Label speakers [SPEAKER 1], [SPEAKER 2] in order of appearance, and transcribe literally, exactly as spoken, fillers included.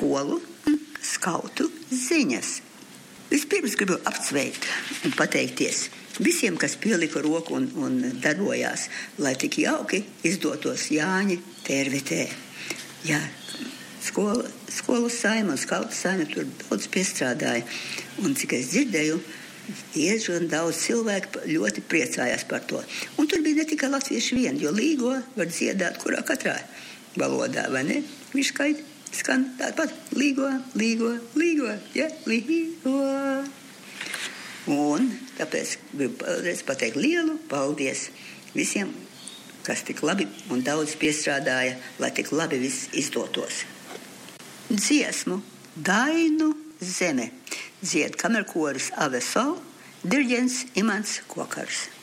[SPEAKER 1] skolu un skautu ziņas. Vispirms gribu apsveikt un pateikties visiem, kas pielika roku un, un darbojās, lai tik jauki izdotos Jāņa tērvitē. Jā, skola, skolu saima un skautu saima tur daudz piestrādāja. Un cik es dzirdēju, diezgan daudz cilvēku ļoti priecājās par to. Un tur bija ne tikai latvieši vien, jo līgo var dziedāt kurā katrā valodā, vai ne? Viņš skait, skan tāpat līgo, līgo, līgo, ja, līgo. Un tāpēc gribu vēlreiz pateikt lielu paldies visiem, kas tik labi un daudz piestrādāja, lai tik labi viss izdotos. Dziesmu Dainu zeme dzied kamerkoris Ave Sol, diriģents Imants Kokars.